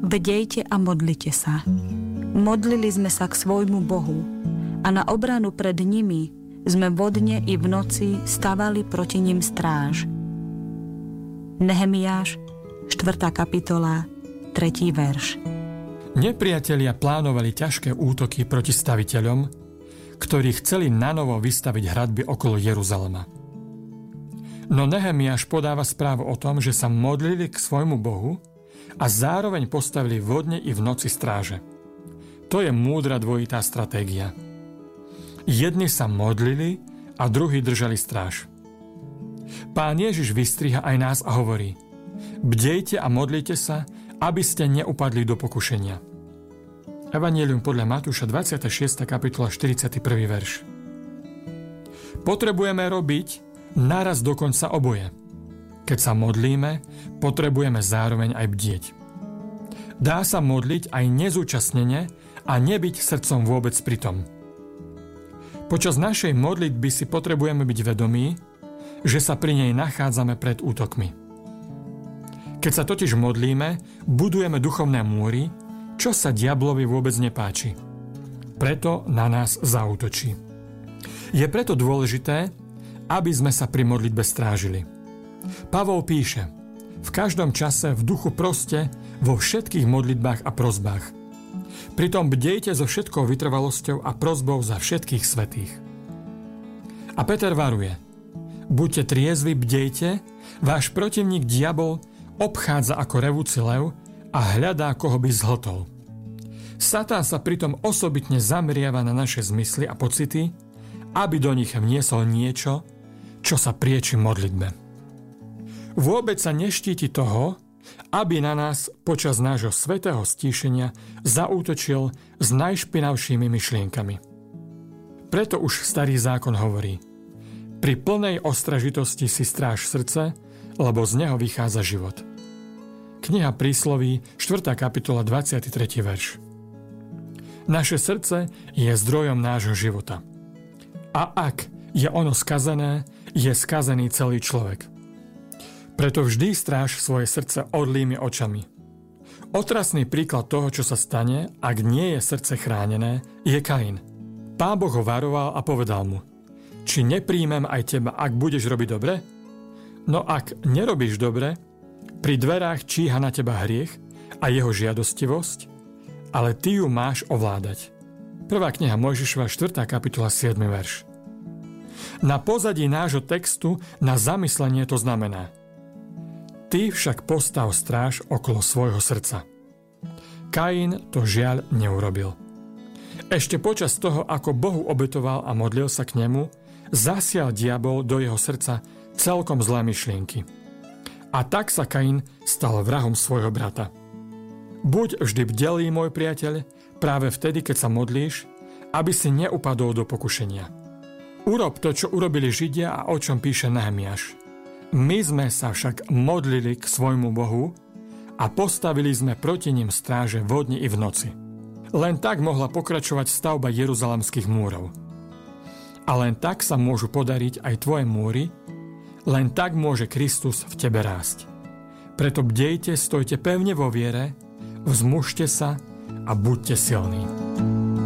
Bdejte a modlite sa. Modlili sme sa k svojmu Bohu a na obranu pred nimi sme vodne i v noci stavali proti nim stráž. Nehemiáš, 4. kapitola, 3. verš. Nepriatelia plánovali ťažké útoky proti staviteľom, ktorí chceli nanovo vystaviť hradby okolo Jeruzalema. No Nehemiáš podáva správu o tom, že sa modlili k svojmu Bohu a zároveň postavili vodne i v noci stráže. To je múdra dvojitá stratégia. Jedni sa modlili a druhí držali stráž. Pán Ježiš vystriha aj nás a hovorí: bdejte a modlite sa, aby ste neupadli do pokušenia. Evanjelium podľa Matúša, 26. kapitola, 41. verš. Potrebujeme robiť naraz dokonca oboje. Keď sa modlíme, potrebujeme zároveň aj bdieť. Dá sa modliť aj nezúčastnene a nebyť srdcom vôbec pritom. Počas našej modlitby si potrebujeme byť vedomí, že sa pri nej nachádzame pred útokmi. Keď sa totiž modlíme, budujeme duchovné múry, čo sa diablovi vôbec nepáči. Preto na nás zaútočí. Je preto dôležité, aby sme sa pri modlitbe strážili. Pavol píše: v každom čase v duchu proste vo všetkých modlitbách a prosbách. Pritom bdejte so všetkou vytrvalosťou a prosbou za všetkých svätých. A Peter varuje: buďte triezvi, bdejte, váš protivník diabol obchádza ako revúci lev a hľadá, koho by zhltol. Satán sa pritom osobitne zameriava na naše zmysly a pocity, aby do nich vniesol niečo, čo sa prieči modlitbe. Vôbec sa neštíti toho, aby na nás počas nášho svätého stíšenia zaútočil s najšpinavšími myšlienkami. Preto už Starý zákon hovorí: pri plnej ostražitosti si stráž srdce, lebo z neho vychádza život. Kniha Prísloví, 4. kapitola, 23. verš. Naše srdce je zdrojom nášho života. A ak je ono skazené, je skazený celý človek. Preto vždy stráž svoje srdce orlými očami. Otrasný príklad toho, čo sa stane, ak nie je srdce chránené, je Kain. Pán Boh ho varoval a povedal mu: či nepríjmem aj teba, ak budeš robiť dobre? No ak nerobíš dobre, pri dverách číha na teba hriech a jeho žiadostivosť, ale ty ju máš ovládať. 1. kniha Mojžišova, 4. kapitola, 7. verš. Na pozadí nášho textu na zamyslenie to znamená: ty však postav stráž okolo svojho srdca. Kain to žiaľ neurobil. Ešte počas toho, ako Bohu obetoval a modlil sa k nemu, zasial diabol do jeho srdca celkom zlé myšlienky. A tak sa Kain stal vrahom svojho brata. Buď vždy bdelý, môj priateľ, práve vtedy, keď sa modlíš, aby si neupadol do pokušenia. Urob to, čo urobili Židia a o čom píše Nehemiáš. My sme sa však modlili k svojmu Bohu a postavili sme proti nim stráže vo dni i v noci. Len tak mohla pokračovať stavba jeruzalemských múrov. A len tak sa môžu podariť aj tvoje múry, len tak môže Kristus v tebe rásť. Preto bdejte, stojte pevne vo viere, vzmužte sa a buďte silní.